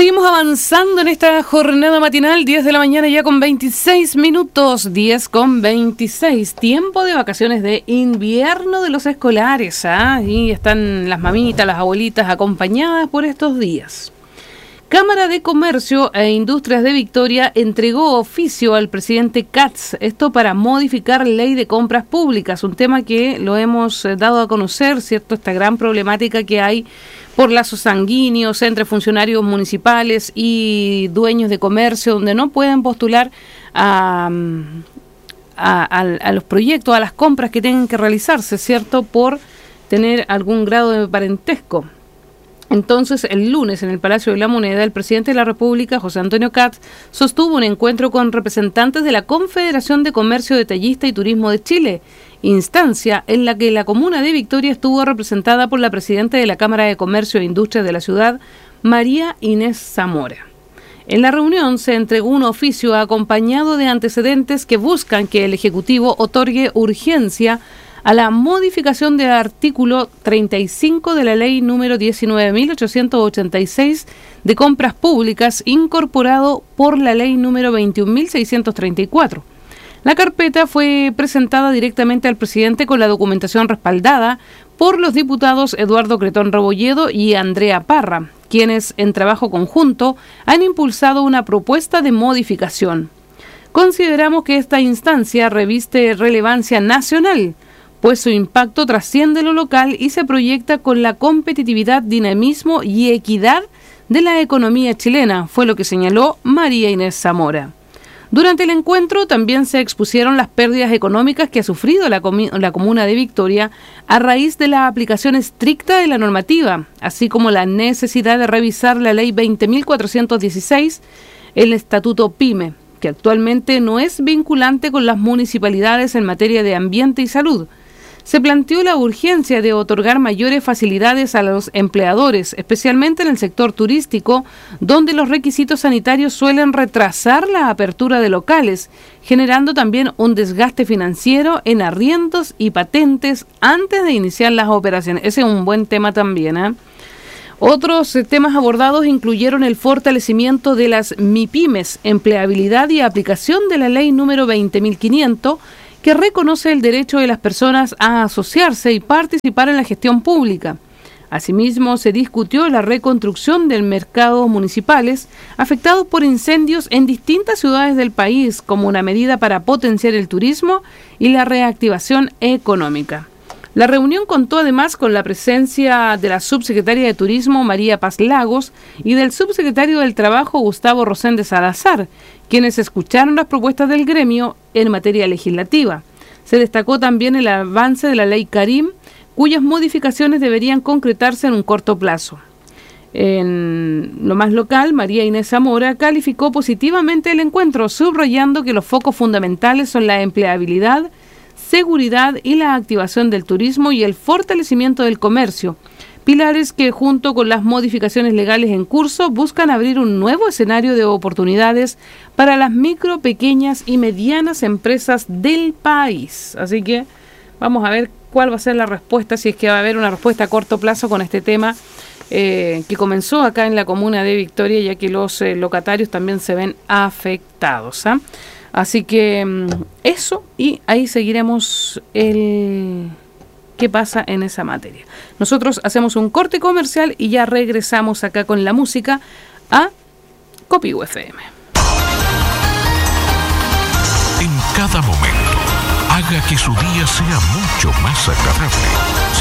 Seguimos avanzando en esta jornada matinal, 10 de la mañana ya con 26 minutos, 10 con 26, tiempo de vacaciones de invierno de los escolares, y están las mamitas, las abuelitas acompañadas por estos días. Cámara de Comercio e Industrias de Victoria entregó oficio al presidente Katz, esto para modificar ley de compras públicas, un tema que lo hemos dado a conocer, ¿cierto? Esta gran problemática que hay por lazos sanguíneos entre funcionarios municipales y dueños de comercio, donde no pueden postular a los proyectos, a las compras que tengan que realizarse, ¿cierto? Por tener algún grado de parentesco. Entonces, el lunes, en el Palacio de la Moneda, el presidente de la República, José Antonio Katz, sostuvo un encuentro con representantes de la Confederación de Comercio Detallista y Turismo de Chile, instancia en la que la comuna de Victoria estuvo representada por la presidenta de la Cámara de Comercio e Industrias de la ciudad, María Inés Zamora. En la reunión se entregó un oficio acompañado de antecedentes que buscan que el Ejecutivo otorgue urgencia a la modificación del artículo 35 de la ley número 19.886 de compras públicas, incorporado por la ley número 21.634. La carpeta fue presentada directamente al presidente con la documentación respaldada por los diputados Eduardo Cretón Rebolledo y Andrea Parra, quienes en trabajo conjunto han impulsado una propuesta de modificación. Consideramos que esta instancia reviste relevancia nacional, pues su impacto trasciende lo local y se proyecta con la competitividad, dinamismo y equidad de la economía chilena, fue lo que señaló María Inés Zamora. Durante el encuentro también se expusieron las pérdidas económicas que ha sufrido la comuna de Victoria a raíz de la aplicación estricta de la normativa, así como la necesidad de revisar la ley 20.416, el Estatuto PYME, que actualmente no es vinculante con las municipalidades en materia de ambiente y salud. Se planteó la urgencia de otorgar mayores facilidades a los empleadores, especialmente en el sector turístico, donde los requisitos sanitarios suelen retrasar la apertura de locales, generando también un desgaste financiero en arriendos y patentes antes de iniciar las operaciones. Ese es un buen tema también, Otros temas abordados incluyeron el fortalecimiento de las MIPYMES, empleabilidad y aplicación de la ley número 20.500, que reconoce el derecho de las personas a asociarse y participar en la gestión pública. Asimismo, se discutió la reconstrucción de mercados municipales afectados por incendios en distintas ciudades del país como una medida para potenciar el turismo y la reactivación económica. La reunión contó además con la presencia de la subsecretaria de Turismo, María Paz Lagos, y del subsecretario del Trabajo, Gustavo Rosende Salazar, quienes escucharon las propuestas del gremio en materia legislativa. Se destacó también el avance de la ley Karim, cuyas modificaciones deberían concretarse en un corto plazo. En lo más local, María Inés Zamora calificó positivamente el encuentro, subrayando que los focos fundamentales son la empleabilidad, seguridad y la activación del turismo y el fortalecimiento del comercio, pilares que junto con las modificaciones legales en curso buscan abrir un nuevo escenario de oportunidades para las micro, pequeñas y medianas empresas del país. Así que vamos a ver cuál va a ser la respuesta, si es que va a haber una respuesta a corto plazo con este tema que comenzó acá en la comuna de Victoria, ya que los locatarios también se ven afectados. Así que eso, y ahí seguiremos qué pasa en esa materia. Nosotros hacemos un corte comercial y ya regresamos acá con la música a Copiú FM. En cada momento, haga que su día sea mucho más agradable.